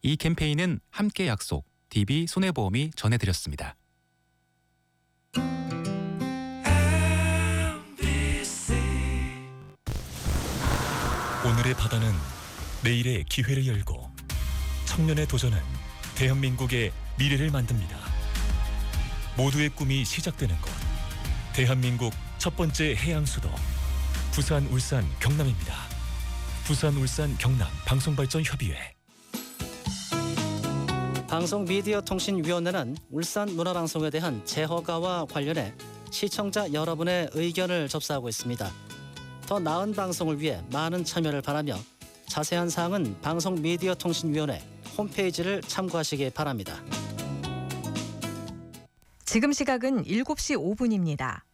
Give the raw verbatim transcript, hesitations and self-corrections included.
이 캠페인은 함께 약속, 디비 손해보험이 전해드렸습니다. 오늘의 바다는 내일의 기회를 열고 청년의 도전은 대한민국의 미래를 만듭니다. 모두의 꿈이 시작되는 곳, 대한민국 첫 번째 해양 수도 부산, 울산, 경남입니다. 부산, 울산, 경남 방송발전협의회. 방송미디어통신위원회는 울산 문화방송에 대한 재허가와 관련해 시청자 여러분의 의견을 접수하고 있습니다. 더 나은 방송을 위해 많은 참여를 바라며 자세한 사항은 방송미디어통신위원회 홈페이지를 참고하시기 바랍니다. 지금 시각은 일곱 시 오 분입니다.